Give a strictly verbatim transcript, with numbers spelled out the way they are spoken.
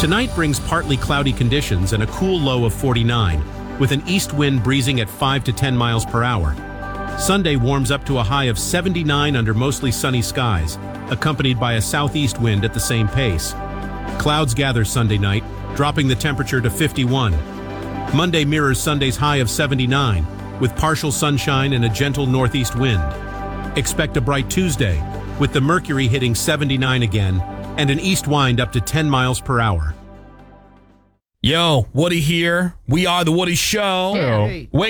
Tonight brings partly cloudy conditions and a cool low of forty-nine, with an east wind breezing at five to ten miles per hour. Sunday warms up to a high of seventy-nine under mostly sunny skies, accompanied by a southeast wind at the same pace. Clouds gather Sunday night, dropping the temperature to fifty-one. Monday mirrors Sunday's high of seventy-nine, with partial sunshine and a gentle northeast wind. Expect a bright Tuesday, with the mercury hitting seventy-nine again, and an east wind up to ten miles per hour. Yo, Woody here. We are The Woody Show. Yeah. Wake